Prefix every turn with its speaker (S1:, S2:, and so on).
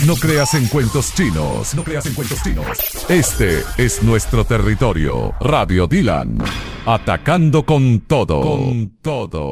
S1: No creas en cuentos chinos. No creas en cuentos chinos. Este es nuestro territorio. Radio Dylan. Atacando con todo. Con todo.